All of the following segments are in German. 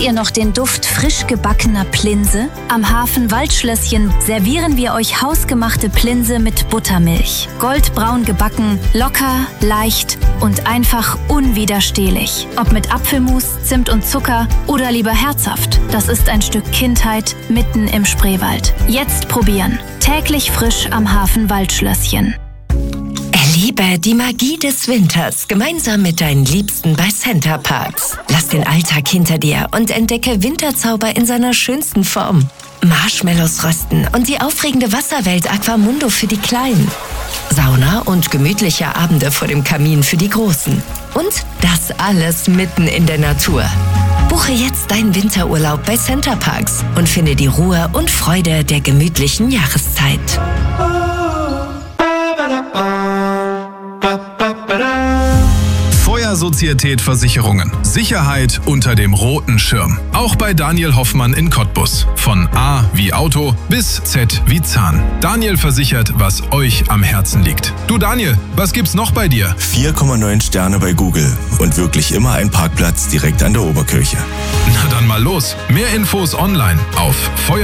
ihr noch den Duft frisch gebackener Plinse? Am Hafen Waldschlösschen servieren wir euch hausgemachte Plinse mit Buttermilch. Goldbraun gebacken, locker, leicht und einfach unwiderstehlich. Ob mit Apfelmus, Zimt und Zucker oder lieber herzhaft. Das ist ein Stück Kindheit mitten im Spreewald. Jetzt probieren. Täglich frisch am Hafen Waldschlösschen. Erlebe die Magie des Winters gemeinsam mit deinen Liebsten bei Center Parcs. Lass den Alltag hinter dir und entdecke Winterzauber in seiner schönsten Form. Marshmallows rösten und die aufregende Wasserwelt Aquamundo für die Kleinen. Sauna und gemütliche Abende vor dem Kamin für die Großen. Und das alles mitten in der Natur. Buche jetzt deinen Winterurlaub bei Center Parcs und finde die Ruhe und Freude der gemütlichen Jahreszeit. Feuersozietät Versicherungen. Sicherheit unter dem roten Schirm. Auch bei Daniel Hoffmann in Cottbus. Von A wie Auto bis Z wie Zahn. Daniel versichert, was euch am Herzen liegt. Du Daniel, was gibt's noch bei dir? 4,9 Sterne bei Google und wirklich immer ein Parkplatz direkt an der Oberkirche. Na dann mal los. Mehr Infos online auf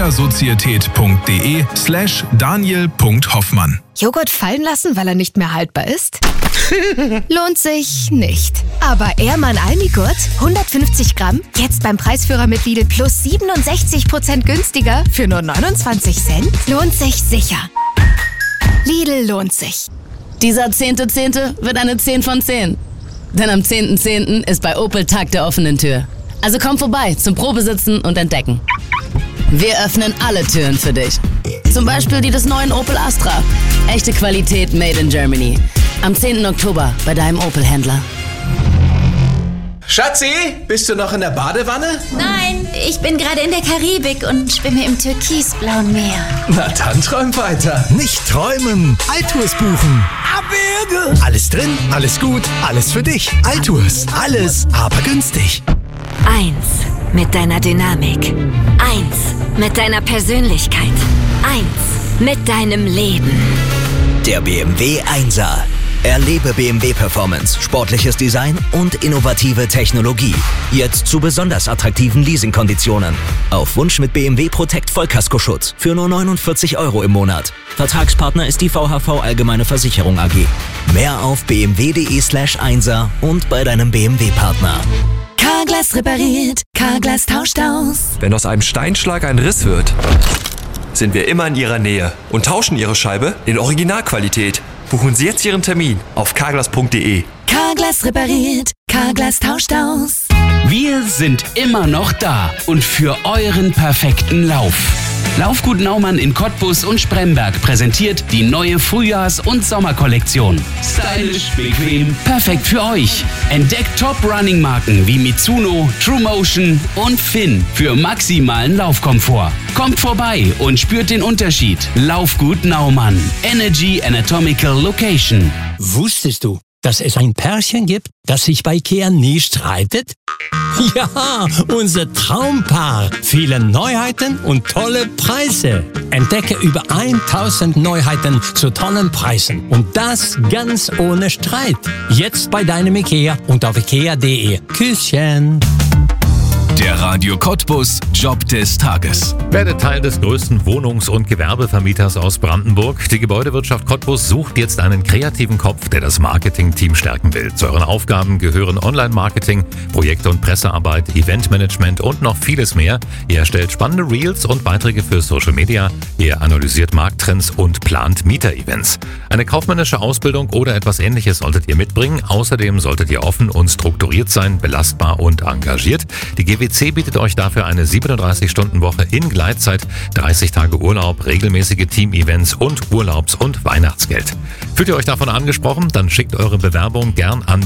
feuersozietät.de/daniel.hoffmann. Joghurt fallen lassen, weil er nicht mehr haltbar ist? Lohnt sich nicht. Aber Ehrmann Almigurt, 150 Gramm, jetzt beim Preisführer mit Lidl plus 67% günstiger für nur 29 Cent? Lohnt sich sicher. Lidl lohnt sich. Dieser 10.10. wird eine 10 von 10. Denn am 10.10. ist bei Opel Tag der offenen Tür. Also komm vorbei zum Probesitzen und Entdecken. Wir öffnen alle Türen für dich. Zum Beispiel die des neuen Opel Astra. Echte Qualität made in Germany. Am 10. Oktober bei deinem Opel-Händler. Schatzi, bist du noch in der Badewanne? Nein, ich bin gerade in der Karibik und schwimme im türkisblauen Meer. Na dann träum weiter. Nicht träumen, Altours buchen. Abwürge. Alles drin, alles gut, alles für dich. Altours, alles, aber günstig. 1 mit deiner Dynamik. 1 mit deiner Persönlichkeit. 1 mit deinem Leben. Der BMW 1er. Erlebe BMW Performance, sportliches Design und innovative Technologie. Jetzt zu besonders attraktiven Leasingkonditionen. Auf Wunsch mit BMW Protect Vollkaskoschutz für nur 49 € im Monat. Vertragspartner ist die VHV Allgemeine Versicherung AG. Mehr auf bmw.de/1er und bei deinem BMW-Partner. Carglass repariert, Carglass tauscht aus. Wenn aus einem Steinschlag ein Riss wird, sind wir immer in Ihrer Nähe und tauschen Ihre Scheibe in Originalqualität. Buchen Sie jetzt Ihren Termin auf carglass.de. Carglass repariert, Carglass tauscht aus. Wir sind immer noch da und für euren perfekten Lauf. Laufgut Naumann in Cottbus und Spremberg präsentiert die neue Frühjahrs- und Sommerkollektion. Stylisch, bequem, perfekt für euch. Entdeckt Top-Running-Marken wie Mitsuno, TrueMotion und Finn für maximalen Laufkomfort. Kommt vorbei und spürt den Unterschied. Laufgut Naumann. Energy Anatomical Location. Wusstest du, dass es ein Pärchen gibt, das sich bei IKEA nie streitet? Ja, unser Traumpaar. Viele Neuheiten und tolle Preise. Entdecke über 1000 Neuheiten zu tollen Preisen. Und das ganz ohne Streit. Jetzt bei deinem IKEA und auf ikea.de. Küsschen. Der Radio Cottbus Job des Tages. Werde Teil des größten Wohnungs- und Gewerbevermieters aus Brandenburg. Die Gebäudewirtschaft Cottbus sucht jetzt einen kreativen Kopf, der das Marketing-Team stärken will. Zu euren Aufgaben gehören Online-Marketing, Projekte- und Pressearbeit, Eventmanagement und noch vieles mehr. Ihr erstellt spannende Reels und Beiträge für Social Media. Ihr analysiert Markttrends und plant Mieter-Events. Eine kaufmännische Ausbildung oder etwas Ähnliches solltet ihr mitbringen. Außerdem solltet ihr offen und strukturiert sein, belastbar und engagiert. Die GWC bietet euch dafür eine 37-Stunden-Woche in Gleitzeit, 30 Tage Urlaub, regelmäßige Team-Events und Urlaubs- und Weihnachtsgeld. Fühlt ihr euch davon angesprochen? Dann schickt eure Bewerbung gern an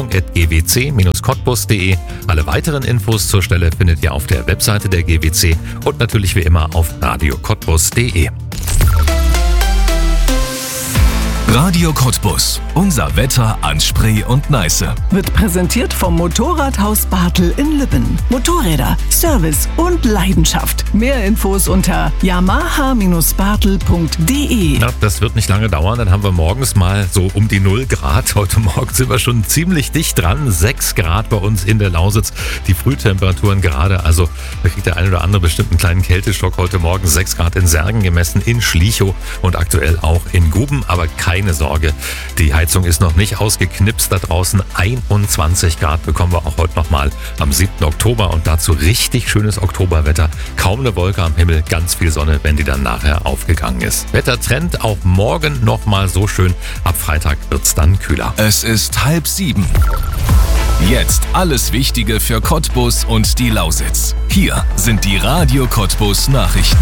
bewerbung@gwc-cottbus.de. Alle weiteren Infos zur Stelle findet ihr auf der Webseite der GWC und natürlich wie immer auf radiocottbus.de. Radio Cottbus. Unser Wetter an Spree und Neiße. Wird präsentiert vom Motorradhaus Bartel in Lübben. Motorräder, Service und Leidenschaft. Mehr Infos unter yamaha-bartel.de. Ja, das wird nicht lange dauern, dann haben wir morgens mal so um die 0 Grad. Heute Morgen sind wir schon ziemlich dicht dran. 6 Grad bei uns in der Lausitz. Die Frühtemperaturen gerade, also da kriegt der eine oder andere bestimmt einen kleinen Kälteschock. Heute Morgen 6 Grad in Särgen gemessen, in Schlichow und aktuell auch in Guben. Aber keine Sorge, die Heizung ist noch nicht ausgeknipst da draußen. 21 Grad bekommen wir auch heute nochmal am 7. Oktober und dazu richtig schönes Oktoberwetter. Kaum eine Wolke am Himmel, ganz viel Sonne, wenn die dann nachher aufgegangen ist. Wettertrend auch morgen nochmal so schön. Ab Freitag wird's dann kühler. Es ist 6:30. Jetzt alles Wichtige für Cottbus und die Lausitz. Hier sind die Radio Cottbus Nachrichten.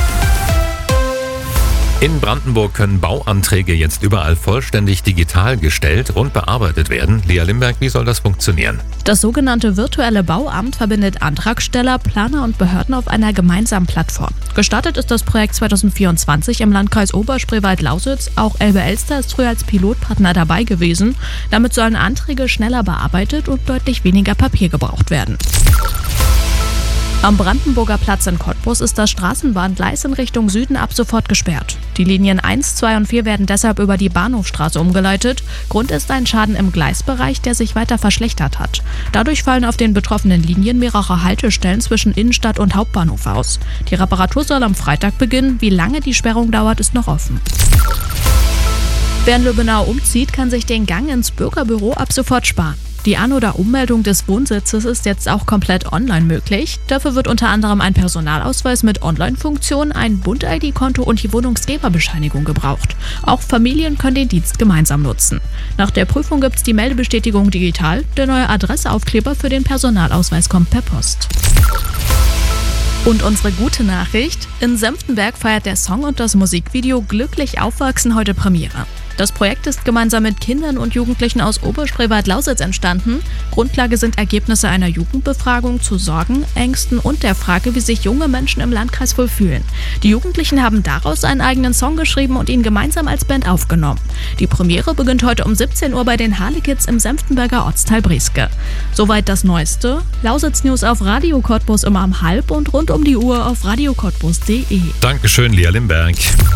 In Brandenburg können Bauanträge jetzt überall vollständig digital gestellt und bearbeitet werden. Lea Limberg, wie soll das funktionieren? Das sogenannte virtuelle Bauamt verbindet Antragsteller, Planer und Behörden auf einer gemeinsamen Plattform. Gestartet ist das Projekt 2024 im Landkreis Oberspreewald-Lausitz. Auch Elbe-Elster ist früher als Pilotpartner dabei gewesen. Damit sollen Anträge schneller bearbeitet und deutlich weniger Papier gebraucht werden. Am Brandenburger Platz in Cottbus ist das Straßenbahngleis in Richtung Süden ab sofort gesperrt. Die Linien 1, 2 und 4 werden deshalb über die Bahnhofstraße umgeleitet. Grund ist ein Schaden im Gleisbereich, der sich weiter verschlechtert hat. Dadurch fallen auf den betroffenen Linien mehrere Haltestellen zwischen Innenstadt und Hauptbahnhof aus. Die Reparatur soll am Freitag beginnen. Wie lange die Sperrung dauert, ist noch offen. Wer in Lübbenau umzieht, kann sich den Gang ins Bürgerbüro ab sofort sparen. Die An- oder Ummeldung des Wohnsitzes ist jetzt auch komplett online möglich. Dafür wird unter anderem ein Personalausweis mit Online-Funktion, ein Bund-ID-Konto und die Wohnungsgeberbescheinigung gebraucht. Auch Familien können den Dienst gemeinsam nutzen. Nach der Prüfung gibt es die Meldebestätigung digital. Der neue Adresseaufkleber für den Personalausweis kommt per Post. Und unsere gute Nachricht: In Senftenberg feiert der Song und das Musikvideo Glücklich Aufwachsen heute Premiere. Das Projekt ist gemeinsam mit Kindern und Jugendlichen aus Oberspreewald-Lausitz entstanden. Grundlage sind Ergebnisse einer Jugendbefragung zu Sorgen, Ängsten und der Frage, wie sich junge Menschen im Landkreis wohl fühlen. Die Jugendlichen haben daraus einen eigenen Song geschrieben und ihn gemeinsam als Band aufgenommen. Die Premiere beginnt heute um 17 Uhr bei den Harlekids im Senftenberger Ortsteil Brieske. Soweit das Neueste. Lausitz News auf Radio Cottbus immer um 12 und rund um die Uhr auf radiocottbus.de. Dankeschön, Lea Limberg.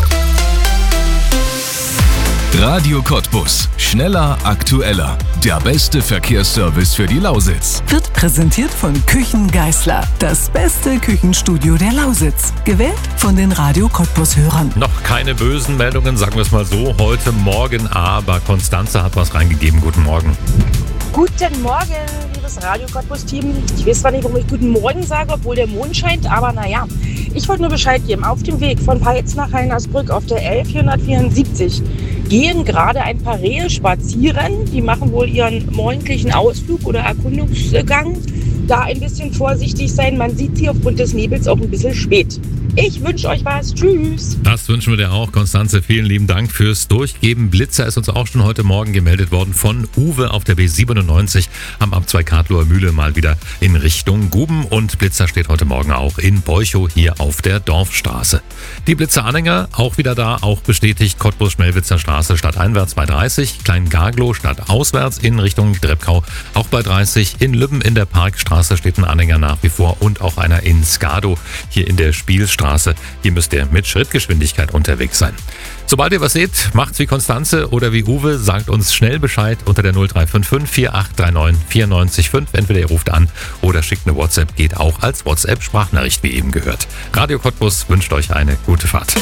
Radio Cottbus. Schneller, aktueller. Der beste Verkehrsservice für die Lausitz. Wird präsentiert von Küchen Geisler. Das beste Küchenstudio der Lausitz. Gewählt von den Radio Cottbus-Hörern. Noch keine bösen Meldungen, sagen wir es mal so, heute Morgen, aber Konstanze hat was reingegeben. Guten Morgen. Guten Morgen, liebes Radio Cottbus-Team. Ich weiß zwar nicht, warum ich guten Morgen sage, obwohl der Mond scheint, aber naja. Ich wollte nur Bescheid geben. Auf dem Weg von Peitz nach Heinersbrück auf der 11474 gehen gerade ein paar Rehe spazieren. Die machen wohl ihren morgendlichen Ausflug oder Erkundungsgang. Da ein bisschen vorsichtig sein. Man sieht sie aufgrund des Nebels auch ein bisschen spät. Ich wünsche euch was. Tschüss. Das wünschen wir dir auch, Konstanze. Vielen lieben Dank fürs Durchgeben. Blitzer ist uns auch schon heute Morgen gemeldet worden von Uwe auf der B97 am Abzweig Kartloher Mühle mal wieder in Richtung Guben. Und Blitzer steht heute Morgen auch in Beuchow hier auf der Dorfstraße. Die Blitzeranhänger auch wieder da, auch bestätigt Cottbus-Schmelwitzer Straße stadteinwärts bei 30, Klein-Garglow stadtauswärts in Richtung Dreppkau auch bei 30. In Lübben in der Parkstraße steht ein Anhänger nach wie vor und auch einer in Skado hier in der Spielstraße. Hier müsst ihr mit Schrittgeschwindigkeit unterwegs sein. Sobald ihr was seht, macht's wie Konstanze oder wie Uwe, sagt uns schnell Bescheid unter der 0355 4839 945. Entweder ihr ruft an oder schickt eine WhatsApp, geht auch als WhatsApp-Sprachnachricht, wie eben gehört. Radio Cottbus wünscht euch eine gute Fahrt.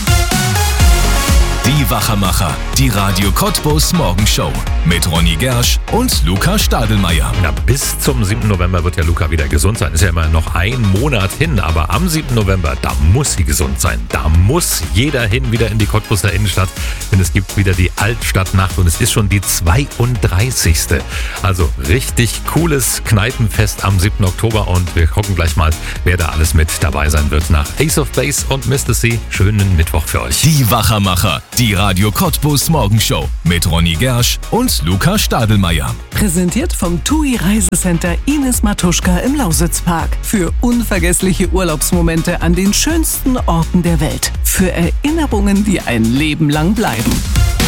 Die Wachermacher, die Radio Cottbus Morgenshow mit Ronny Gersch und Luca Stadelmeier. Na, bis zum 7. November wird ja Luca wieder gesund sein. Ist ja immer noch ein Monat hin, aber am 7. November, da muss sie gesund sein. Da muss jeder hin, wieder in die Cottbuser Innenstadt, denn es gibt wieder die Altstadtnacht und es ist schon die 32. Also richtig cooles Kneipenfest am 7. Oktober und wir gucken gleich mal, wer da alles mit dabei sein wird nach Ace of Base und Mr. C. Schönen Mittwoch für euch. Die Wachermacher. Die Radio Cottbus Morgenshow mit Ronny Gersch und Luca Stadelmeier. Präsentiert vom TUI Reisecenter Ines Matuschka im Lausitzpark. Für unvergessliche Urlaubsmomente an den schönsten Orten der Welt. Für Erinnerungen, die ein Leben lang bleiben.